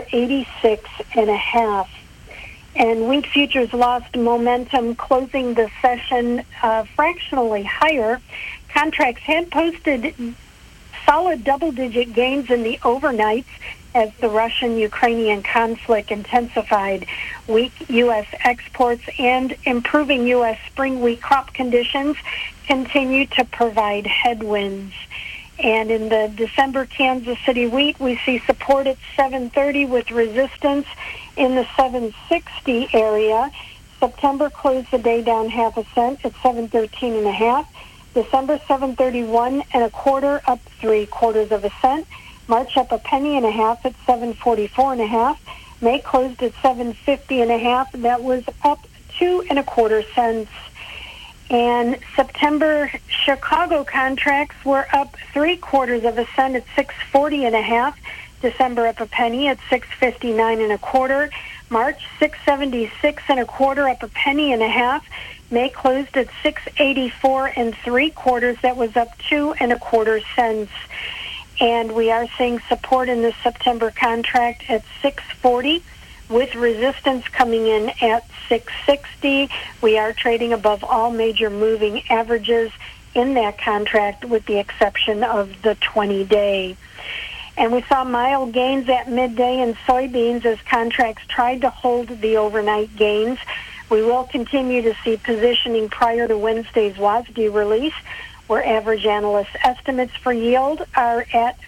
Speaker 17: 486.5. And wheat futures lost momentum, closing the session fractionally higher. Contracts had posted solid double-digit gains in the overnights as the Russian-Ukrainian conflict intensified. Weak U.S. exports and improving U.S. spring wheat crop conditions continue to provide headwinds. And in the December Kansas City wheat, we see support at 730 with resistance in the 760 area. September closed the day down 0.5 cent at 713.5. December 731 1/4, up 3/4 cent. March up 1.5 pennies at 744.5. May closed at 750.5. That was up 2 1/4 cents. And September Chicago contracts were up 3/4 cent at 640.5. December up 1 penny at 659 1/4. March 676 1/4, up 1.5 pennies. May closed at 684 3/4. That was up 2 1/4 cents. And we are seeing support in the September contract at 640. With resistance coming in at 660, we are trading above all major moving averages in that contract with the exception of the 20-day. And we saw mild gains at midday in soybeans as contracts tried to hold the overnight gains. We will continue to see positioning prior to Wednesday's WASDE release, where average analyst estimates for yield are at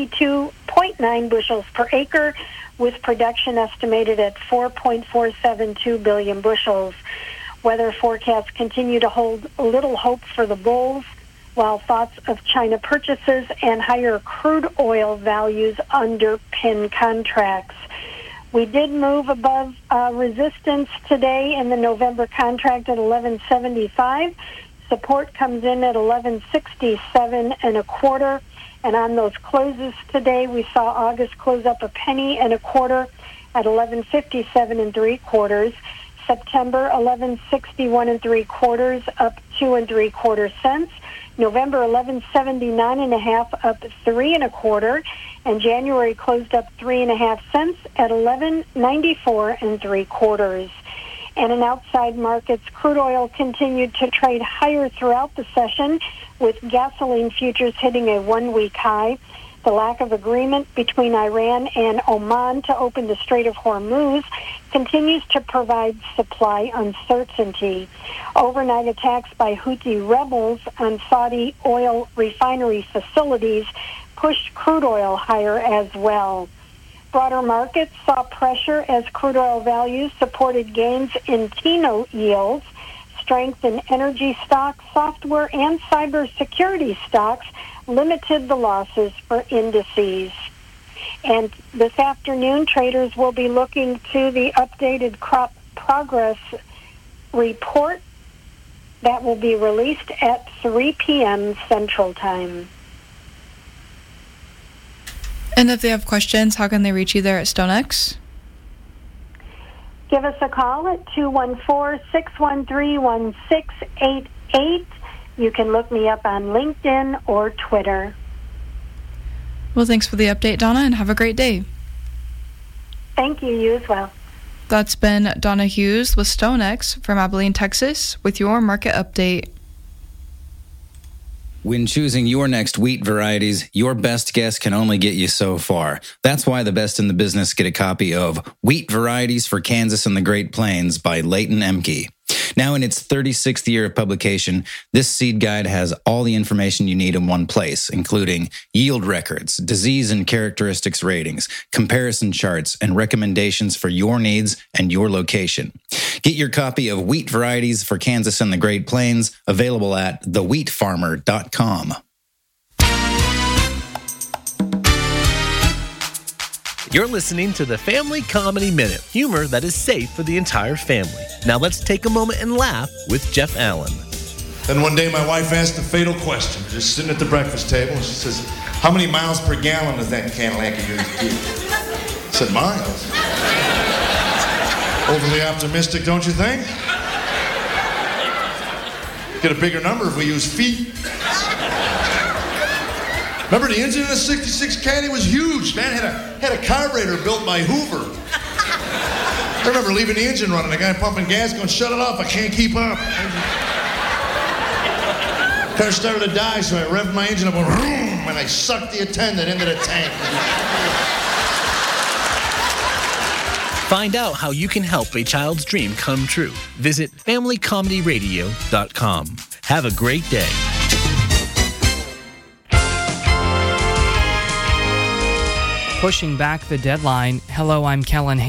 Speaker 17: 52.9 bushels per acre, with production estimated at 4.472 billion bushels. Weather forecasts continue to hold little hope for the bulls, while thoughts of China purchases and higher crude oil values underpin contracts. We did move above resistance today in the November contract at 1175. Support comes in at 1167 1/4. And on those closes today, we saw August close up 1.25 pennies at 1157 3/4. September 1161 3/4, up 2 3/4 cents. November 1179.5, up 3 1/4. And January closed up 3.5 cents at 1194 3/4. And in outside markets, crude oil continued to trade higher throughout the session, with gasoline futures hitting a one-week high. The lack of agreement between Iran and Oman to open the Strait of Hormuz continues to provide supply uncertainty. Overnight attacks by Houthi rebels on Saudi oil refinery facilities pushed crude oil higher as well. Broader markets saw pressure as crude oil values supported gains in T-note yields. Strength in energy stocks, software, and cybersecurity stocks limited the losses for indices. And this afternoon, traders will be looking to the updated crop progress report that will be released at 3 p.m. Central Time.
Speaker 10: And if they have questions, how can they reach you there at StoneX?
Speaker 17: Give us a call at 214-613-1688. You can look me up on LinkedIn or Twitter.
Speaker 10: Well, thanks for the update, Donna, and have a great day.
Speaker 17: Thank you. You as well.
Speaker 10: That's been Donna Hughes with StoneX from Abilene, Texas, with your market update.
Speaker 3: When choosing your next wheat varieties, your best guess can only get you so far. That's why the best in the business get a copy of Wheat Varieties for Kansas and the Great Plains by Leighton Emke. Now in its 36th year of publication, this seed guide has all the information you need in one place, including yield records, disease and characteristics ratings, comparison charts, and recommendations for your needs and your location. Get your copy of Wheat Varieties for Kansas and the Great Plains, available at thewheatfarmer.com.
Speaker 18: You're listening to the Family Comedy Minute, humor that is safe for the entire family. Now let's take a moment and laugh with Jeff Allen.
Speaker 19: Then one day my wife asked a fatal question. We're just sitting at the breakfast table, and she says, "How many miles per gallon does that Cadillac of yours get?" I said, "Miles." Overly optimistic, don't you think? Get a bigger number if we use feet. Remember, the engine in the 66 Caddy was huge, man. Had a carburetor built by Hoover. I remember leaving the engine running, the guy pumping gas going, "Shut it off, I can't keep up." Car started to die, so I revved my engine up, and I sucked the attendant into the tank.
Speaker 18: Find out how you can help a child's dream come true. Visit FamilyComedyRadio.com. Have a great day.
Speaker 1: Pushing back the deadline. Hello, I'm Kellen